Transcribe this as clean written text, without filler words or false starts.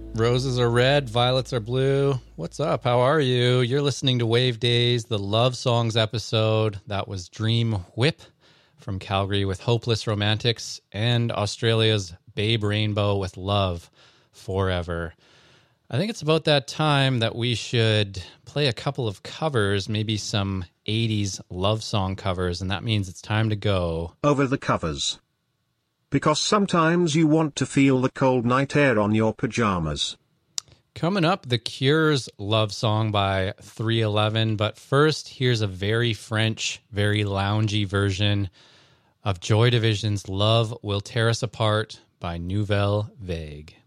Roses are red, violets are blue. What's up? How are you? You're listening to Wave Days, the Love Songs episode. That was Dream Whip from Calgary with Hopeless Romantics and Australia's Babe Rainbow with Love Forever. I think it's about that time that we should play a couple of covers, maybe some 80s love song covers, and that means it's time to go over the covers. Because sometimes you want to feel the cold night air on your pajamas. Coming up, The Cure's Love Song by 311. But first, here's a very French, very loungy version of Joy Division's Love Will Tear Us Apart by Nouvelle Vague.